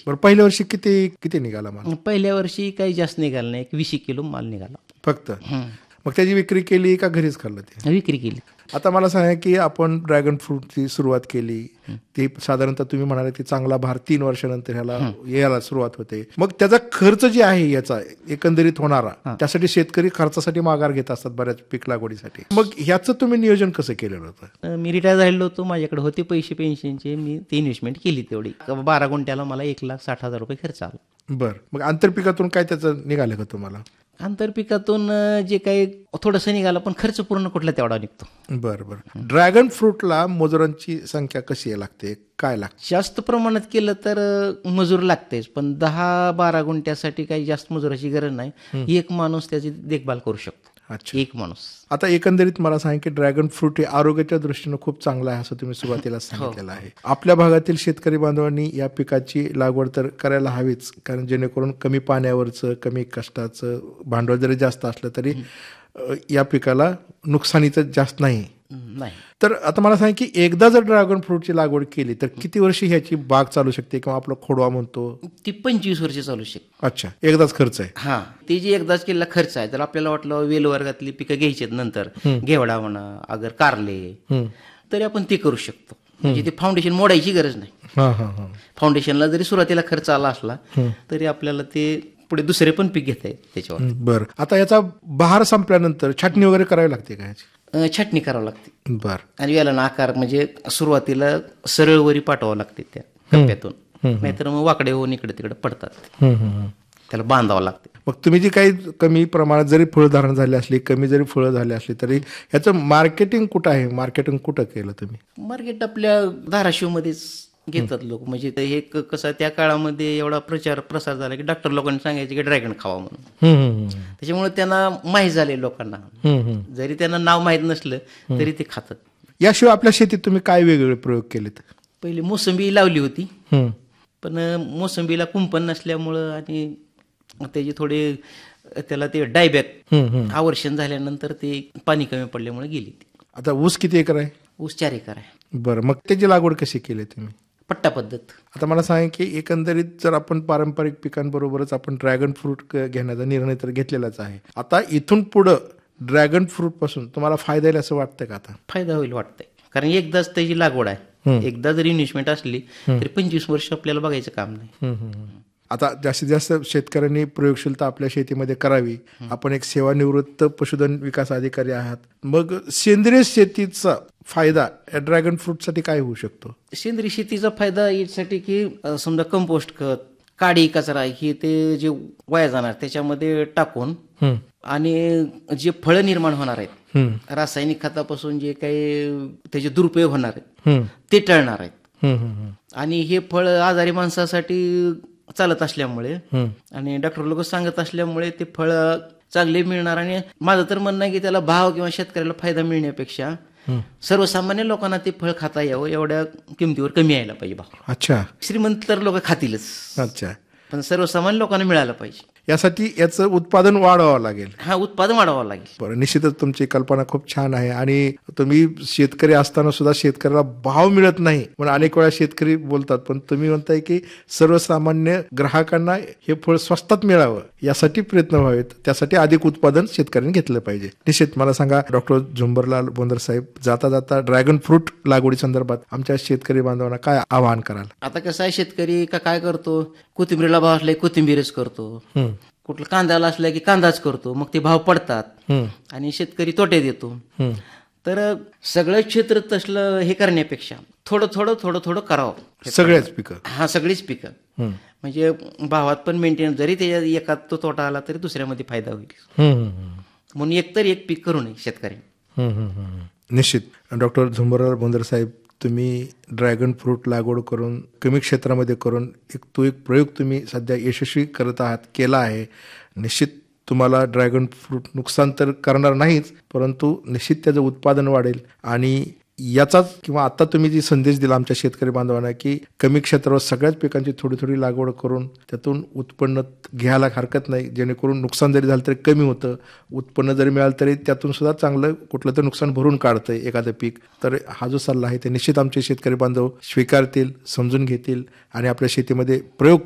बरं, पहिल्या वर्षी किती किती निघाला माल? पहिल्या वर्षी काही जास्त निघालं नाही, 20 किलो माल निघाला. फक्त? मग त्याची विक्री केली का घरीच खाल्लं ते? विक्री केली. आता मला सांगा की आपण ड्रॅगन फ्रूटची सुरुवात केली, ती साधारणतः तुम्ही म्हणाले की चांगला भार 3 वर्षानंतर याला सुरुवात होते. मग त्याचा खर्च जे आहे याचा एकंदरीत होणारा, त्यासाठी शेतकरी खर्चासाठी माघार घेत असतात बऱ्याच पीक लागवडीसाठी. मग ह्याचं तुम्ही नियोजन कसं केलेलं होतं? मी रिटायर झालेलो होतो, माझ्याकडे होते पैसे पेन्शनचे, मी ती इन्व्हेस्टमेंट केली तेवढी. 12 गुंठ्याला मला 1,60,000 रुपये खर्च आला. बरं, मग आंतरपिकातून काय त्याचं निघालं का तुम्हाला? आंतरपिकातून जे काही थोडंसं निघालं, पण खर्च पूर्ण कुठला तेवढा निघतो. बरं बरं. ड्रॅगन फ्रूटला मजुरांची संख्या कशी लागते, काय लागते? जास्त प्रमाणात केलं तर मजूर लागतेच, पण 10-12 गुंठ्यासाठी काही जास्त मजुराची गरज नाही. एक माणूस त्याची देखभाल करू शकतो. अच्छा, एक माणूस. आता एकंदरीत मला सांग की ड्रॅगन फ्रूट हे आरोग्याच्या दृष्टीनं खूप चांगलं आहे असं तुम्ही सुरुवातीला सांगितलेलं आहे. आपल्या भागातील शेतकरी बांधवांनी या पिकाची लागवड तर करायला हवीच, कारण जेणेकरून कमी पाण्यावरचं, कमी कष्टाचं, भांडवल जरी जास्त असलं तरी या पिकाला नुकसानीचं जास्त नाही. तर आता मला सांग की एकदा जर ड्रॅगन फ्रूटची लागवड केली तर किती वर्षी ह्याची बाग चालू शकते, किंवा आपला खोडवा म्हणतो ती 25 वर्ष चालू शकते. अच्छा, एकदाच खर्च आहे? हा, ती जी एकदाच केलेला खर्च आहे. तर आपल्याला वाटलं वेल वर्गातली पिकं घ्यायची नंतर, घेवडा म्हणा, अगर कारले, तरी आपण ते करू शकतो. म्हणजे ते फाउंडेशन मोडायची गरज नाही. फाउंडेशनला जरी सुरुवातीला खर्च आला असला तरी आपल्याला ते पुढे दुसरे पण पीक घेता येईल त्याच्यावर. बरं, आता याचा बहार संपल्यानंतर छाटणी वगैरे करावी लागते का याची? छाटणी करावं लागते. बर. आणि वेलांना आकार म्हणजे सुरुवातीला सरळ वरी पाठवावं लागते त्या कप्प्यातून, नाहीतर मग वाकडे होऊन इकडे तिकडे पडतात. त्याला बांधावं लागते. मग तुम्ही जी काही कमी प्रमाणात जरी फळधारण झाली असली, कमी जरी फळं झाली असली, तरी ह्याचं मार्केटिंग कुठं आहे? मार्केटिंग कुठं केलं तुम्ही? मार्केट आपल्या धाराशिवमध्येच घेतात लोक. म्हणजे हे कसं त्या काळामध्ये एवढा प्रचार प्रसार झाला की डॉक्टर लोकांनी सांगायचे की ड्रॅगन खावा म्हणून. त्याच्यामुळे त्यांना माहीत झाले लोकांना, जरी त्यांना नाव माहीत नसलं तरी ते खातात. याशिवाय आपल्या शेतीत तुम्ही काय वेगवेगळे प्रयोग केलेत? पहिले मोसंबी लावली होती, पण मोसंबीला कुंपण नसल्यामुळं आणि त्याची थोडे त्याला ते डायबॅक आवर्षण झाल्यानंतर ते पाणी कमी पडल्यामुळे गेली. आता ऊस किती एकर आहे? ऊस 4 एकर आहे. बरं, मग त्याची लागवड कशी केली तुम्ही? पट्टा पद्धत. आता मला सांगा की एकंदरीत जर आपण पारंपरिक पिकांबरोबरच आपण ड्रॅगन फ्रूट घेण्याचा निर्णय तर घेतलेलाच आहे, आता इथून पुढं ड्रॅगन फ्रूट पासून तुम्हाला फायदा येईल असं वाटतं का? आता फायदा होईल वाटतंय, कारण एकदाच त्याची लागवड आहे. एकदा जरी इन्व्हेस्टमेंट असली तरी 25 वर्ष आपल्याला बघायचं काम नाही. आता जास्तीत जास्त शेतकऱ्यांनी प्रयोगशीलता आपल्या शेतीमध्ये करावी. आपण एक सेवानिवृत्त पशुधन विकास अधिकारी आहात, मग सेंद्रिय शेतीचा फायदा या ड्रॅगन फ्रूटसाठी काय होऊ शकतो? सेंद्रिय शेतीचा फायदा यासाठी की समजा कंपोस्ट खत, काडी कचरा हे ते जे वाया जाणार त्याच्यामध्ये टाकून, आणि जे फळं निर्माण होणार आहेत रासायनिक खतापासून जे काही त्याचे दुरुपयोग होणार आहेत ते टळणार आहेत. आणि हे फळ आजारी माणसासाठी चालत असल्यामुळे आणि डॉक्टर लोक सांगत असल्यामुळे ते फळ चांगले मिळणार. आणि माझं तर म्हणणं आहे की त्याला भाव किंवा शेतकऱ्याला फायदा मिळण्यापेक्षा सर्वसामान्य लोकांना ते फळ खाता यावं, एवढ्या किमतीवर कमी यायला पाहिजे भाव. अच्छा, श्रीमंत तर लोक खातीलच. अच्छा, पण सर्वसामान्य लोकांना मिळालं पाहिजे. यासाठी याचं उत्पादन वाढवावं लागेल. हा, उत्पादन वाढवावं लागेल. बरं, निश्चितच तुमची कल्पना खूप छान आहे. आणि तुम्ही शेतकरी असताना सुद्धा शेतकऱ्याला भाव मिळत नाही म्हणून अनेक वेळा शेतकरी बोलतात, पण तुम्ही म्हणताय की सर्वसामान्य ग्राहकांना हे फळ स्वस्तात मिळावं यासाठी प्रयत्न व्हावेत, त्यासाठी अधिक उत्पादन शेतकऱ्यांनी घेतलं पाहिजे. निश्चित. मला सांगा डॉक्टर झुंबरलाल बोंदर साहेब, जाता जाता ड्रॅगन फ्रूट लागवडी संदर्भात आमच्या शेतकरी बांधवांना काय आवाहन कराल? आता कसं आहे, शेतकरी काय करतो, कोथिंबीरीला भाव असला कोथिंबीरच करतो, कुठला कांद्याला असला की कांदाच करतो, मग ते भाव पडतात आणि शेतकरी तोटे देतो. तर सगळं क्षेत्र तसलं हे करण्यापेक्षा थोडं थोडं थोडं थोडं करावं सगळ्याच पिकं. हा, सगळीच पिकं, म्हणजे भावात पण मेंटेन, जरी त्याच्या एकात तो तोटा आला तरी दुसऱ्यामध्ये फायदा होईल. म्हणून एकतर एक पीक करू नये शेतकऱ्यांनी. निश्चित. डॉक्टर झुंबरलाल बोंदर साहेब, तुम्ही ड्रॅगन फ्रूट लागवड करून कमी क्षेत्रामध्ये करून एक प्रयोग तुम्ही सध्या यशस्वी करत आहात, केला आहे. निश्चित तुम्हाला ड्रॅगन फ्रूट नुकसान तर करणार नाहीच, परंतु निश्चित त्याचं उत्पादन वाढेल. आणि याचाच किंवा आता तुम्ही जी संदेश दिला आमच्या शेतकरी बांधवांना की कमी क्षेत्रावर सगळ्याच पिकांची थोडी थोडी लागवड करून त्यातून उत्पन्न घ्यायला हरकत नाही, जेणेकरून नुकसान जरी झालं तरी कमी होतं, उत्पन्न जरी मिळालं तरी त्यातून सुद्धा चांगलं कुठलं तर नुकसान भरून काढतंय एखादं पीक. तर हा जो सल्ला आहे ते निश्चित आमचे शेतकरी बांधव स्वीकारतील, समजून घेतील आणि आपल्या शेतीमध्ये प्रयोग